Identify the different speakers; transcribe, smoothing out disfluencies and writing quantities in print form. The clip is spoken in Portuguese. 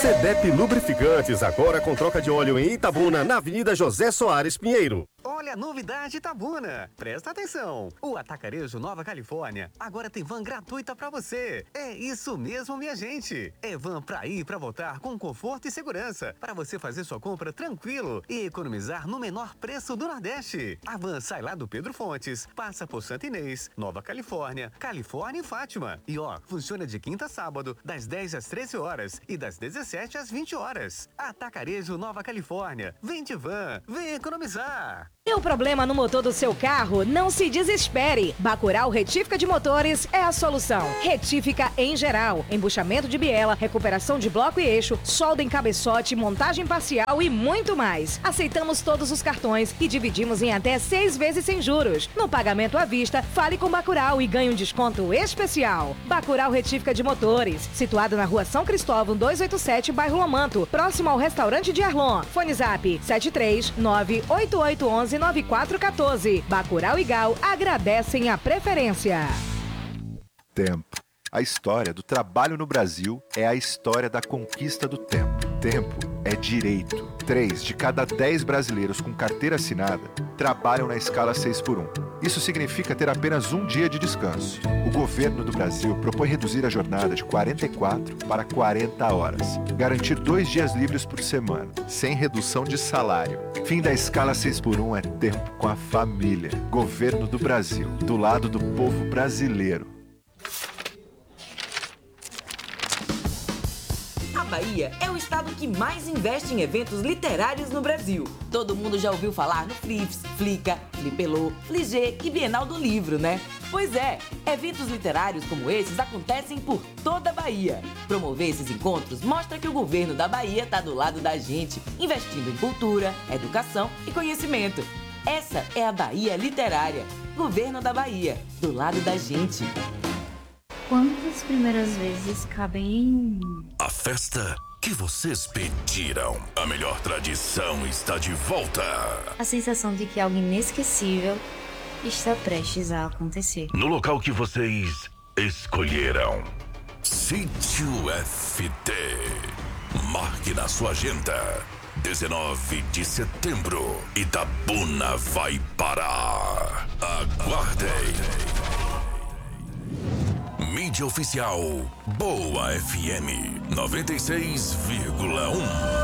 Speaker 1: CDEP Lubrificantes, agora com troca de óleo em Itabuna, na Avenida José Soares Pinheiro.
Speaker 2: Olha a novidade Itabuna. Presta atenção. O Atacarejo Nova Califórnia agora tem van gratuita pra você. É isso mesmo, minha gente. É van pra ir e pra voltar com conforto e segurança. Para você fazer sua compra tranquilo e economizar no menor preço do Nordeste. A van sai lá do Pedro Fontes, passa por Santa Inês, Nova Califórnia, Califórnia e Fátima. E funciona de quinta a sábado, das 10 às 13 horas e das 17 às 20 horas. Atacarejo Nova Califórnia. Vem de van, vem economizar.
Speaker 3: Deu problema no motor do seu carro? Não se desespere. Bacurau Retífica de Motores é a solução. Retífica em geral, embuchamento de biela, recuperação de bloco e eixo, solda em cabeçote, montagem parcial e muito mais. Aceitamos todos os cartões e dividimos em até 6 vezes sem juros. No pagamento à vista, fale com Bacurau e ganhe um desconto especial. Bacurau Retífica de Motores, situado na Rua São Cristóvão 287, bairro Lomanto, próximo ao restaurante de Arlon. Fone Zap 73988119414. Bacurau e Gal agradecem a preferência.
Speaker 4: Tempo. A história do trabalho no Brasil é a história da conquista do tempo. Tempo é direito. 3 de cada 10 brasileiros com carteira assinada trabalham na escala 6x1. Isso significa ter apenas um dia de descanso. O governo do Brasil propõe reduzir a jornada de 44 para 40 horas. Garantir 2 dias livres por semana, sem redução de salário. Fim da escala 6x1 é tempo com a família. Governo do Brasil, do lado do povo brasileiro.
Speaker 5: A Bahia é o estado que mais investe em eventos literários no Brasil. Todo mundo já ouviu falar no Flips, Flica, Flipelô, Fligê e Bienal do Livro, né? Pois é, eventos literários como esses acontecem por toda a Bahia. Promover esses encontros mostra que o governo da Bahia está do lado da gente, investindo em cultura, educação e conhecimento. Essa é a Bahia Literária. Governo da Bahia, do lado da gente.
Speaker 6: Quantas primeiras vezes cabem em...
Speaker 7: A festa que vocês pediram. A melhor tradição está de volta.
Speaker 6: A sensação de que algo inesquecível está prestes a acontecer.
Speaker 7: No local que vocês escolheram. Sítio FT. Marque na sua agenda. 19 de setembro. Itabuna vai parar. Aguardem. Mídia oficial Boa FM 96,1.